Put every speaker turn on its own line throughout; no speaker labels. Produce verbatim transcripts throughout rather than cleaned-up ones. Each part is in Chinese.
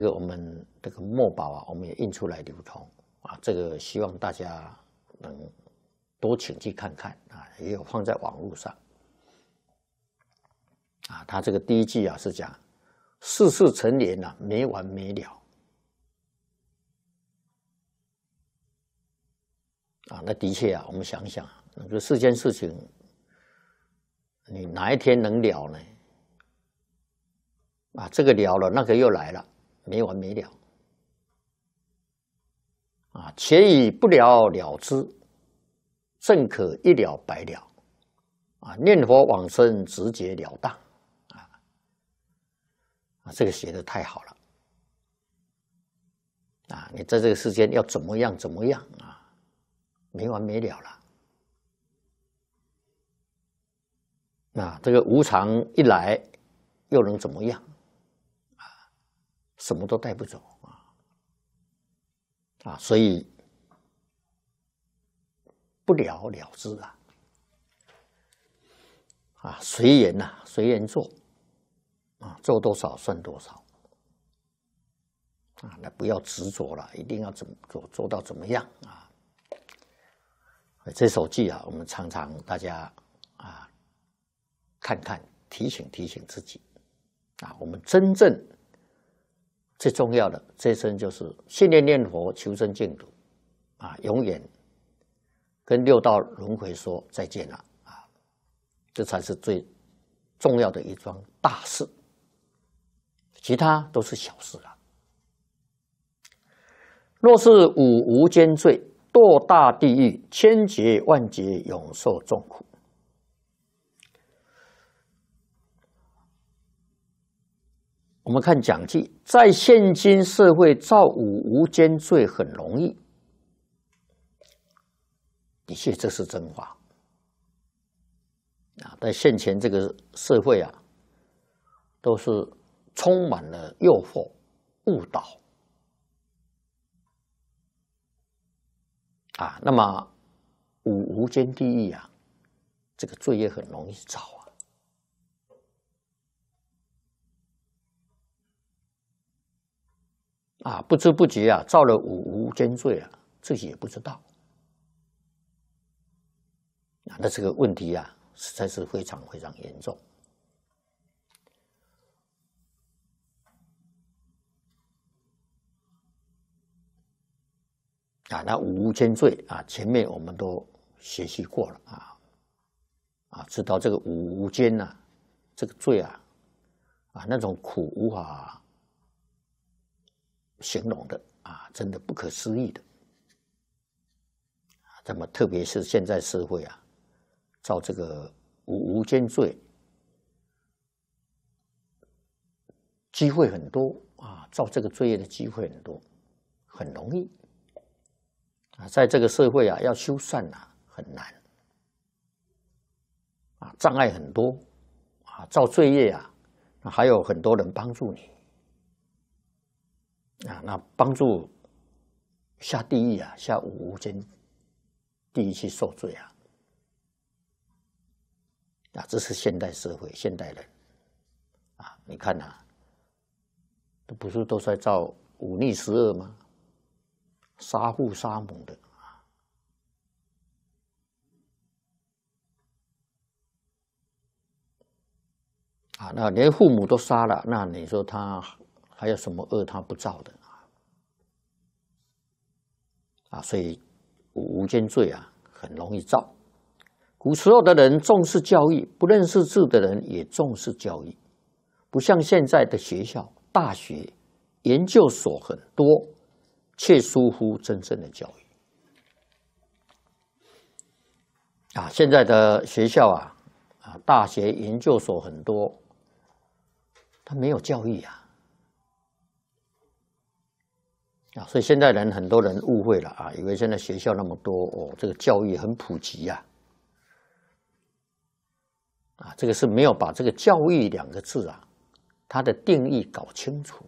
这个我们这个墨宝啊，我们也印出来流通啊，这个希望大家能多请去看看啊，也有放在网络上啊。他这个第一句啊是讲世事成年啊，没完没了啊。那的确啊，我们想想，那个世间事情，你哪一天能了呢？啊，这个了了，那个又来了。没完没了啊！且以不了了之，正可一了百了啊！念佛往生，直截了当啊！啊，这个写得太好了啊！你在这个世间要怎么样怎么样啊？没完没了了啊！这个无常一来，又能怎么样？什么都带不走啊！啊，所以不了了之啊！啊，随缘呐，随缘做啊，做多少算多少啊！那不要执着了，一定要怎么做，做到怎么样啊？这首偈啊，我们常常大家啊看看，提醒提醒自己啊，我们真正。最重要的，这一生就是信念念佛，求生净土，啊，永远跟六道轮回说再见了啊！这才是最重要的一桩大事，其他都是小事了。若是五无间罪，堕大地狱，千劫万劫，永受众苦。我们看讲记，在现今社会造五无间罪很容易，的确这是真话啊。在现前这个社会啊，都是充满了诱惑、误导啊。那么五无间地狱啊，这个罪业很容易造啊。啊，不知不觉啊，造了五无间罪啊，自己也不知道。啊，那这个问题啊，实在是非常非常严重。啊，那五无间罪啊，前面我们都学习过了啊，啊，知道这个五无间呐、啊，这个罪啊，啊，那种苦无法形容的啊，真的不可思议的。那么，特别是现在社会啊，造这个五无间罪，机会很多啊，造这个罪业的机会很多，很容易啊。在这个社会啊，要修善啊，很难啊，障碍很多啊，造罪业啊，还有很多人帮助你。啊，那帮助下地狱啊，下五无间地狱去受罪啊！啊，这是现代社会，现代人啊，你看呐、啊，都不是都在造忤逆十恶吗？杀父杀母的啊，那连父母都杀了，那你说他还有什么恶他不造的啊？啊，所以五无间罪啊，很容易造。古时候的人重视教育，不认识字的人也重视教育，不像现在的学校、大学、研究所很多，却疏忽真正的教育。啊，现在的学校啊，啊，大学、研究所很多，它没有教育啊。啊，所以现在人很多人误会了啊，以为现在学校那么多哦，这个教育很普及呀、啊，啊，这个是没有把这个教育两个字啊，它的定义搞清楚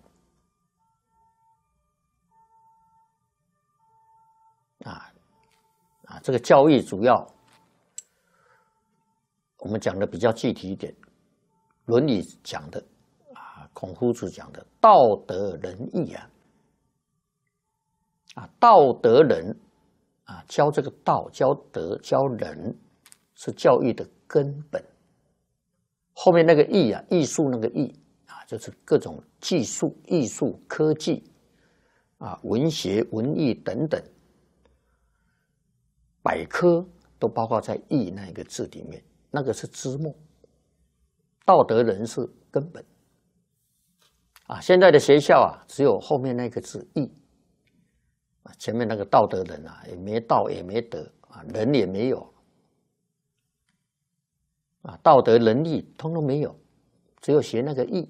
啊啊，这个教育主要我们讲的比较具体一点，《论语》讲的啊， 孔夫子讲的道德仁义啊，啊，道德仁啊，教这个道，教德，教仁，是教育的根本。后面那个艺啊，艺术那个艺啊，就是各种技术、艺术、科技啊，文学、文艺等等，百科都包括在艺那个字里面，那个是枝末，道德仁是根本。啊，现在的学校啊，只有后面那个字义，啊，前面那个道德人啊，也没道也没德啊，人也没有，啊，道德仁义通通没有，只有学那个义，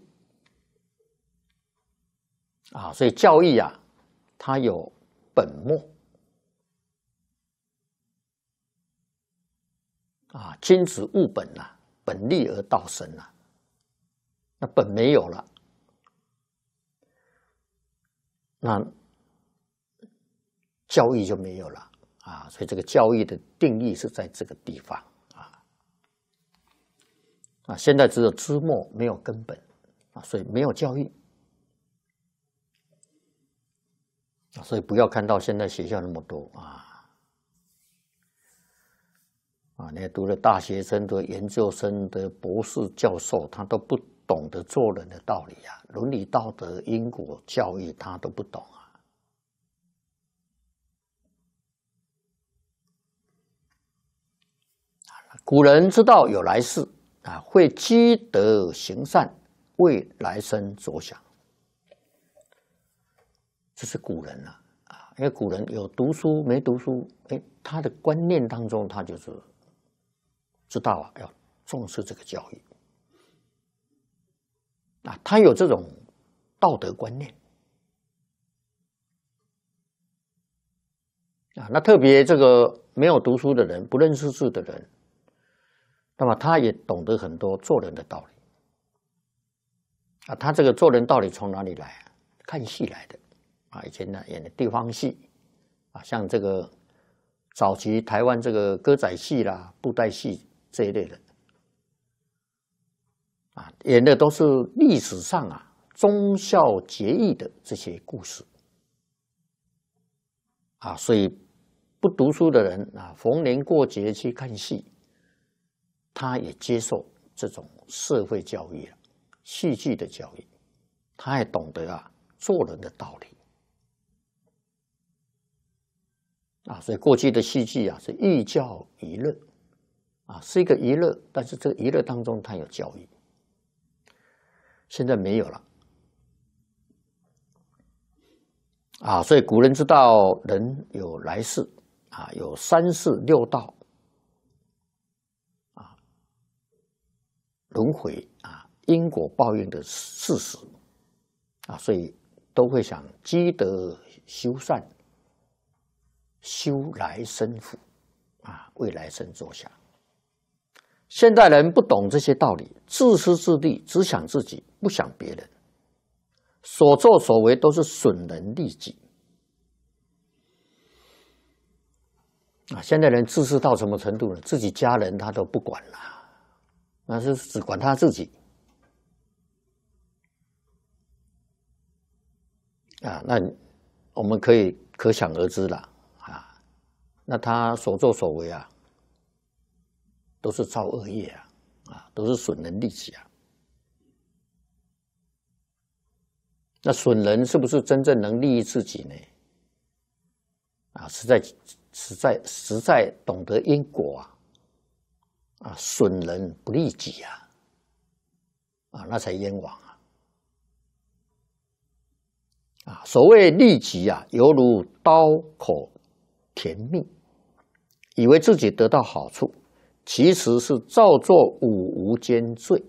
啊，所以教育啊，它有本末，啊，君子务本呐、啊，本立而道生呐、啊，那本没有了。那教育就没有了啊，所以这个教育的定义是在这个地方啊啊，现在只有枝末没有根本啊，所以没有教育啊，所以不要看到现在学校那么多啊啊，你读了大学生的研究生的博士教授，他都不懂得做人的道理啊，伦理道德、因果教育他都不懂啊。古人知道有来世啊，会积德行善，为来生着想。这是古人啊，啊，因为古人有读书没读书，哎，他的观念当中，他就是知道啊，要重视这个教育啊，他有这种道德观念啊。那特别这个没有读书的人，不认识字的人，那么他也懂得很多做人的道理啊。他这个做人道理从哪里来啊？看戏来的啊。以前呢演的地方戏啊，像这个早期台湾这个歌仔戏啦、布袋戏这一类的啊，演的都是历史上啊忠孝节义的这些故事啊。所以不读书的人啊，逢年过节去看戏，他也接受这种社会教育了，戏剧的教育，他也懂得啊做人的道理啊。所以过去的戏剧啊是寓教于乐啊，是一个娱乐，但是这个娱乐当中它有教育，现在没有了啊。所以古人知道人有来世啊，有三世六道啊，轮回啊，因果报应的事实啊，所以都会想积德修善，修来生福啊，为来生着想。现代人不懂这些道理，自私自利，只想自己，不想别人，所作所为都是损人利己啊！现代人自私到什么程度呢？自己家人他都不管了，那是只管他自己啊！那我们可以可想而知了啊！那他所作所为啊，都是造恶业啊，啊，都是损人利己啊。那损人是不是真正能利益自己呢？啊，实在实在实在懂得因果啊，啊，损人不利己啊，啊，那才冤枉啊！啊，所谓利己啊，犹如刀口填命，以为自己得到好处，其实是造作五无间罪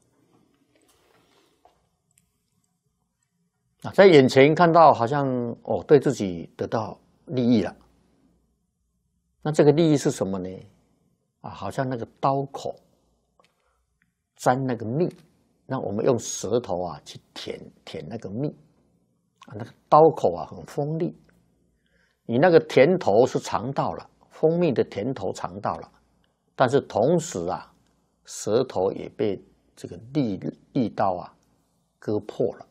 啊，在眼前看到好像哦，对自己得到利益了，那这个利益是什么呢？啊，好像那个刀口沾那个蜜，那我们用舌头啊去舔舔那个蜜啊，那个刀口啊很锋利，你那个甜头是尝到了，蜂蜜的甜头尝到了，但是同时啊，舌头也被这个利利刀啊割破了。